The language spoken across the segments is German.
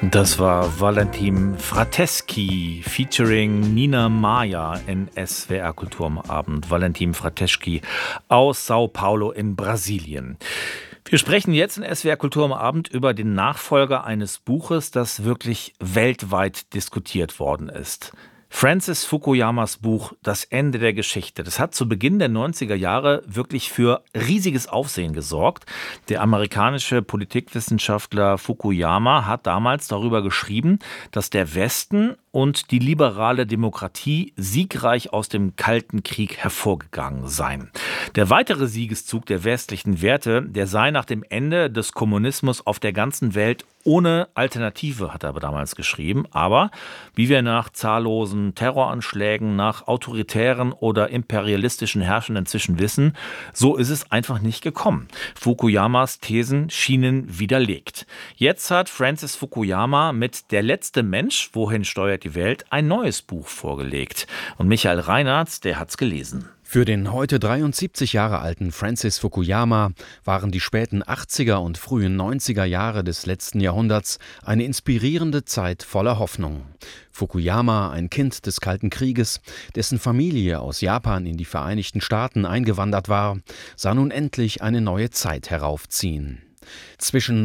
Das war Valentin Frateschi featuring Nina Maya in SWR Kultur am Abend. Valentin Frateschi aus Sao Paulo in Brasilien. Wir sprechen jetzt in SWR Kultur am Abend über den Nachfolger eines Buches, das wirklich weltweit diskutiert worden ist. Francis Fukuyamas Buch Das Ende der Geschichte. Das hat zu Beginn der 90er Jahre wirklich für riesiges Aufsehen gesorgt. Der amerikanische Politikwissenschaftler Fukuyama hat damals darüber geschrieben, dass der Westen und die liberale Demokratie siegreich aus dem Kalten Krieg hervorgegangen seien. Der weitere Siegeszug der westlichen Werte, der sei nach dem Ende des Kommunismus auf der ganzen Welt ohne Alternative, hat er aber damals geschrieben. Aber wie wir nach zahllosen Terroranschlägen, nach autoritären oder imperialistischen Herrschern inzwischen wissen, so ist es einfach nicht gekommen. Fukuyamas Thesen schienen widerlegt. Jetzt hat Francis Fukuyama mit Der letzte Mensch, wohin steuert die Welt, ein neues Buch vorgelegt. Und Michael Reinhardt, der hat's gelesen. Für den heute 73 Jahre alten Francis Fukuyama waren die späten 80er und frühen 90er Jahre des letzten Jahrhunderts eine inspirierende Zeit voller Hoffnung. Fukuyama, ein Kind des Kalten Krieges, dessen Familie aus Japan in die Vereinigten Staaten eingewandert war, sah nun endlich eine neue Zeit heraufziehen. Zwischen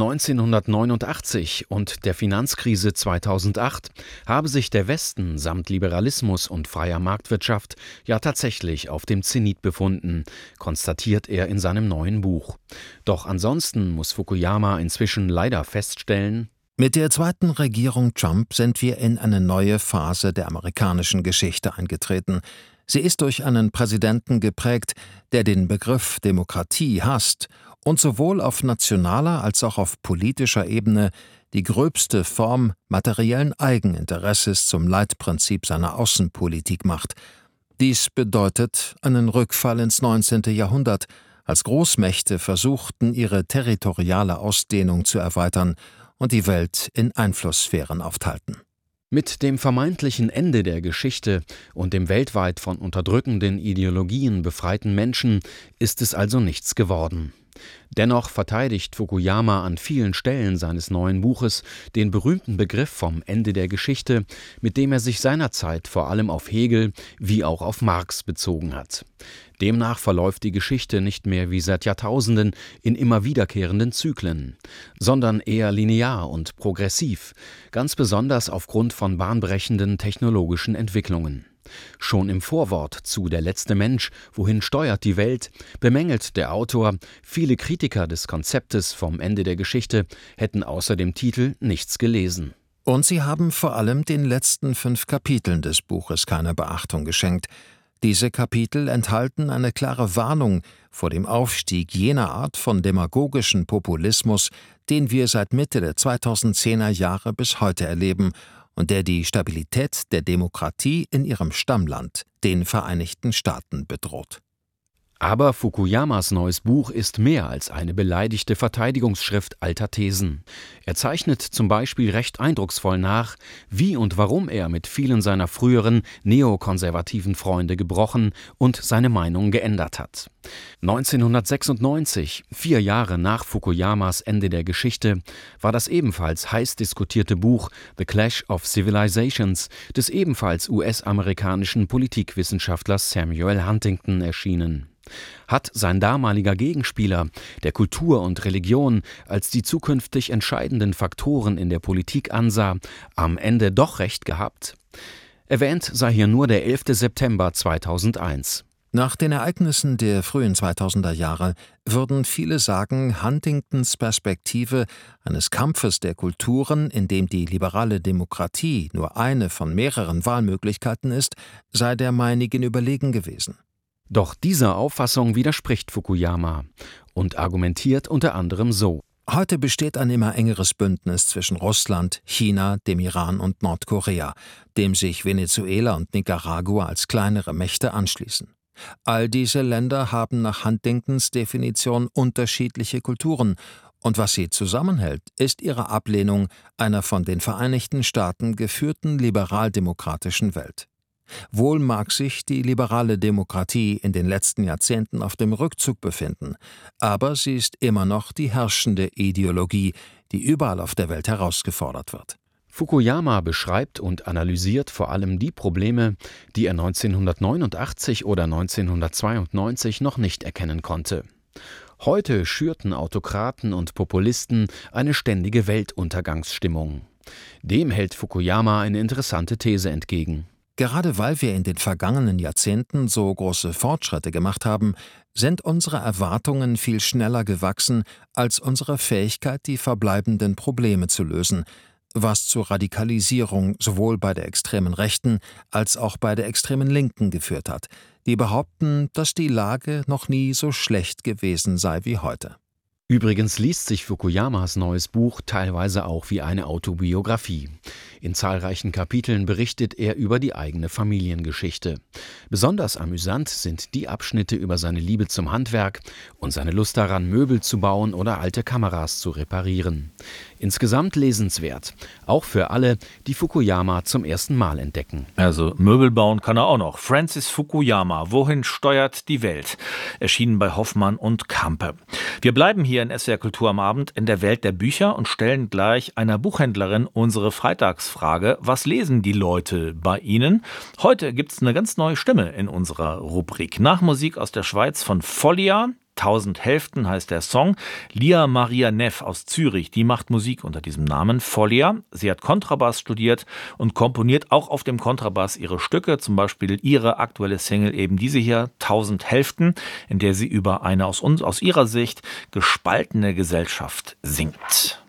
1989 und der Finanzkrise 2008 habe sich der Westen samt Liberalismus und freier Marktwirtschaft ja tatsächlich auf dem Zenit befunden, konstatiert er in seinem neuen Buch. Doch ansonsten muss Fukuyama inzwischen leider feststellen: Mit der zweiten Regierung Trump sind wir in eine neue Phase der amerikanischen Geschichte eingetreten. Sie ist durch einen Präsidenten geprägt, der den Begriff Demokratie hasst und sowohl auf nationaler als auch auf politischer Ebene die gröbste Form materiellen Eigeninteresses zum Leitprinzip seiner Außenpolitik macht. Dies bedeutet einen Rückfall ins 19. Jahrhundert, als Großmächte versuchten, ihre territoriale Ausdehnung zu erweitern und die Welt in Einflusssphären aufteilten. Mit dem vermeintlichen Ende der Geschichte und dem weltweit von unterdrückenden Ideologien befreiten Menschen ist es also nichts geworden. Dennoch verteidigt Fukuyama an vielen Stellen seines neuen Buches den berühmten Begriff vom Ende der Geschichte, mit dem er sich seinerzeit vor allem auf Hegel wie auch auf Marx bezogen hat. Demnach verläuft die Geschichte nicht mehr wie seit Jahrtausenden in immer wiederkehrenden Zyklen, sondern eher linear und progressiv, ganz besonders aufgrund von bahnbrechenden technologischen Entwicklungen. Schon im Vorwort zu Der letzte Mensch, wohin steuert die Welt, bemängelt der Autor, viele Kritiker des Konzeptes vom Ende der Geschichte hätten außer dem Titel nichts gelesen. Und sie haben vor allem den letzten 5 Kapiteln des Buches keine Beachtung geschenkt. Diese Kapitel enthalten eine klare Warnung vor dem Aufstieg jener Art von demagogischen Populismus, den wir seit Mitte der 2010er Jahre bis heute erleben und der die Stabilität der Demokratie in ihrem Stammland, den Vereinigten Staaten, bedroht. Aber Fukuyamas neues Buch ist mehr als eine beleidigte Verteidigungsschrift alter Thesen. Er zeichnet zum Beispiel recht eindrucksvoll nach, wie und warum er mit vielen seiner früheren neokonservativen Freunde gebrochen und seine Meinung geändert hat. 1996, 4 Jahre nach Fukuyamas Ende der Geschichte, war das ebenfalls heiß diskutierte Buch The Clash of Civilizations des ebenfalls US-amerikanischen Politikwissenschaftlers Samuel Huntington erschienen. Hat sein damaliger Gegenspieler, der Kultur und Religion als die zukünftig entscheidenden Faktoren in der Politik ansah, am Ende doch recht gehabt? Erwähnt sei hier nur der 11. September 2001. Nach den Ereignissen der frühen 2000er Jahre würden viele sagen, Huntingtons Perspektive eines Kampfes der Kulturen, in dem die liberale Demokratie nur eine von mehreren Wahlmöglichkeiten ist, sei der meinigen überlegen gewesen. Doch dieser Auffassung widerspricht Fukuyama und argumentiert unter anderem so: Heute besteht ein immer engeres Bündnis zwischen Russland, China, dem Iran und Nordkorea, dem sich Venezuela und Nicaragua als kleinere Mächte anschließen. All diese Länder haben nach Huntingtons Definition unterschiedliche Kulturen, und was sie zusammenhält, ist ihre Ablehnung einer von den Vereinigten Staaten geführten liberal-demokratischen Welt. Wohl mag sich die liberale Demokratie in den letzten Jahrzehnten auf dem Rückzug befinden, aber sie ist immer noch die herrschende Ideologie, die überall auf der Welt herausgefordert wird. Fukuyama beschreibt und analysiert vor allem die Probleme, die er 1989 oder 1992 noch nicht erkennen konnte. Heute schürten Autokraten und Populisten eine ständige Weltuntergangsstimmung. Dem hält Fukuyama eine interessante These entgegen. Gerade weil wir in den vergangenen Jahrzehnten so große Fortschritte gemacht haben, sind unsere Erwartungen viel schneller gewachsen als unsere Fähigkeit, die verbleibenden Probleme zu lösen, was zur Radikalisierung sowohl bei der extremen Rechten als auch bei der extremen Linken geführt hat, die behaupten, dass die Lage noch nie so schlecht gewesen sei wie heute. Übrigens liest sich Fukuyamas neues Buch teilweise auch wie eine Autobiografie. In zahlreichen Kapiteln berichtet er über die eigene Familiengeschichte. Besonders amüsant sind die Abschnitte über seine Liebe zum Handwerk und seine Lust daran, Möbel zu bauen oder alte Kameras zu reparieren. Insgesamt lesenswert, auch für alle, die Fukuyama zum ersten Mal entdecken. Also Möbel bauen kann er auch noch. Francis Fukuyama, Wohin steuert die Welt? Erschienen bei Hoffmann und Campe. Wir bleiben hier in SWR Kultur am Abend in der Welt der Bücher und stellen gleich einer Buchhändlerin unsere Freitagsfrage: Was lesen die Leute bei Ihnen? Heute gibt es eine ganz neue Stimme in unserer Rubrik. Nach Musik aus der Schweiz von Folia. 1000 Hälften heißt der Song. Lia Maria Neff aus Zürich, die macht Musik unter diesem Namen, Folia. Sie hat Kontrabass studiert und komponiert auch auf dem Kontrabass ihre Stücke, zum Beispiel ihre aktuelle Single, eben diese hier, 1000 Hälften, in der sie über eine aus ihrer Sicht gespaltene Gesellschaft singt.